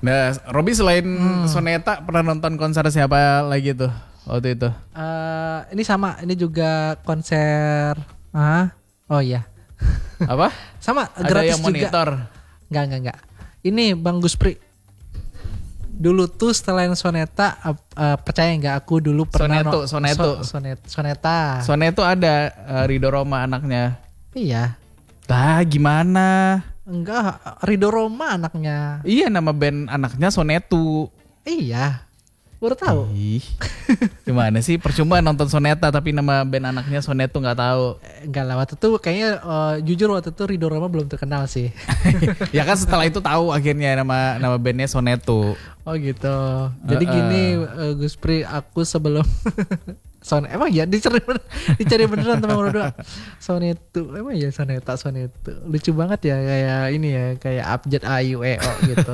Nah, Robby selain Soneta pernah nonton konser siapa lagi tuh waktu itu? Ini sama, ini juga konser. Oh iya. Apa? Sama, Ada gratis yang juga. monitor. Enggak. Ini Bang Guspri. Dulu tuh selain Soneta, percaya nggak aku dulu pernah Soneto. Soneta. Soneto ada Ridho Roma anaknya. Iya. Lah gimana? Enggak, Ridho Roma anaknya. Iya nama band anaknya Sonetu. Iya. Baru tahu. Ih, gimana sih? Percuma nonton Soneta tapi nama band anaknya Sonetu nggak tahu. Enggak lah, waktu itu kayaknya jujur waktu itu Ridho Roma belum terkenal sih. Ya kan setelah itu tahu akhirnya nama bandnya Sonetu. Oh gitu. Jadi gini Guspri, aku sebelum emang ya dicari beneran teman berdua. Sonetu, emang ya Sonetu. Lucu banget ya kayak ini ya, kayak abjad a i u e o gitu.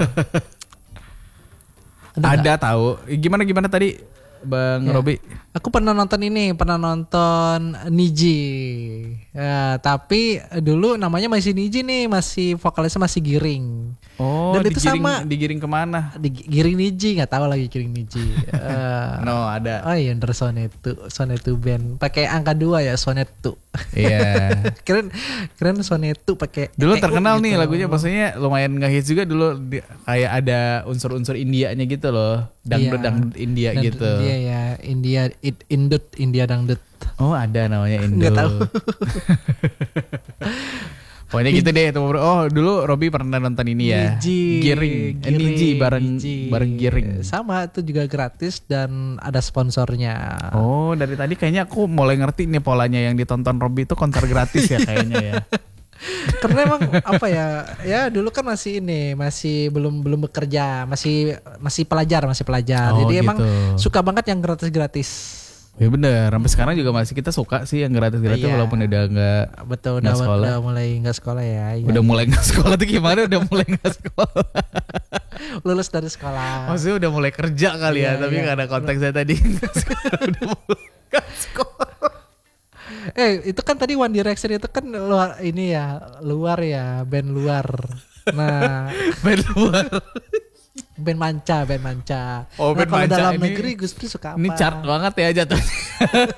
Ada tahu. Gimana tadi Bang Robby? Aku pernah nonton Niji. Ya, tapi dulu namanya masih Niji nih, masih vokalisnya masih Giring. Oh, dan itu sama digiring kemana? Giring Niji, nggak tahu lagi Giring Niji. No, ada. Oh iya, under Sonetu band. Pakai angka 2 ya, Sonetu. Iya. keren Sonetu pakai. Dulu terkenal gitu. nih lagunya, maksudnya lumayan ngehits juga dulu. Kayak ada unsur-unsur Indianya gitu loh, dangdut India gitu. Iya ya, India dangdut. Oh ada namanya Indo. Nggak tahu. Pokoknya gitu deh. Oh dulu Robby pernah nonton ini ya. Giring. Niji bareng Giring. Sama, itu juga gratis dan ada sponsornya. Oh dari tadi kayaknya aku mulai ngerti nih polanya yang ditonton Robby itu konser gratis ya kayaknya ya. Karena emang apa ya dulu kan masih belum bekerja, masih pelajar. Oh, Jadi gitu. emang suka banget yang gratis. Ya bener, sampai sekarang juga masih kita suka sih yang gratis-gratis walaupun udah nggak Udah mulai nggak sekolah ya. Udah mulai nggak sekolah tuh gimana? Udah mulai nggak sekolah. Lulus dari sekolah. Maksudnya udah mulai kerja kali ya, tapi nggak ada konteksnya tadi. Udah mulai nggak sekolah. Itu kan tadi One Direction itu kan luar ya, band luar. Nah, band luar. Band manca. Oh, band kalau manca dalam ini, negeri Guspri suka apa? Ini chart banget ya jatuhnya.